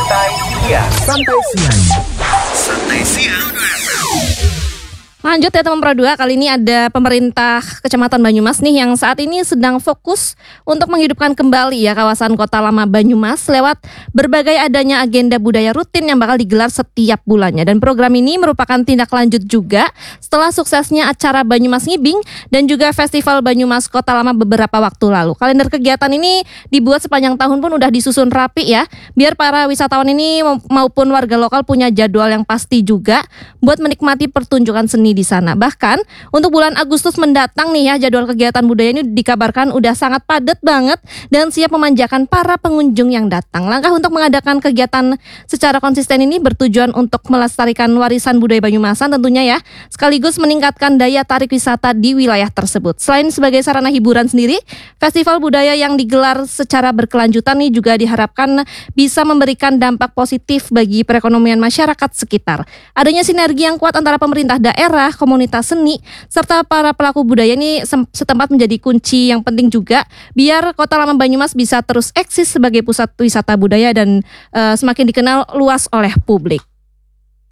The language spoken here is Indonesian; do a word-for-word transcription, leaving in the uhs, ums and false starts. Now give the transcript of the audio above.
Santai Siang. Santai Siang. Santai Siang. Lanjut ya teman Pro dua, kali ini ada pemerintah Kecamatan Banyumas nih yang saat ini sedang fokus untuk menghidupkan kembali ya kawasan Kota Lama Banyumas lewat berbagai adanya agenda budaya rutin yang bakal digelar setiap bulannya. Dan program ini merupakan tindak lanjut juga setelah suksesnya acara Banyumas Ngibing dan juga Festival Banyumas Kota Lama beberapa waktu lalu. Kalender kegiatan ini dibuat sepanjang tahun pun udah disusun rapi ya, biar para wisatawan ini maupun warga lokal punya jadwal yang pasti juga buat menikmati pertunjukan seni di sana. Bahkan untuk bulan Agustus mendatang nih ya, jadwal kegiatan budaya ini dikabarkan udah sangat padat banget dan siap memanjakan para pengunjung yang datang. Langkah untuk mengadakan kegiatan secara konsisten ini bertujuan untuk melestarikan warisan budaya Banyumasan tentunya ya, sekaligus meningkatkan daya tarik wisata di wilayah tersebut. Selain sebagai sarana hiburan sendiri, festival budaya yang digelar secara berkelanjutan nih juga diharapkan bisa memberikan dampak positif bagi perekonomian masyarakat sekitar. Adanya sinergi yang kuat antara pemerintah daerah, komunitas seni, serta para pelaku budaya ini setempat menjadi kunci yang penting juga biar Kota Lama Banyumas bisa terus eksis sebagai pusat wisata budaya dan uh, semakin dikenal luas oleh publik.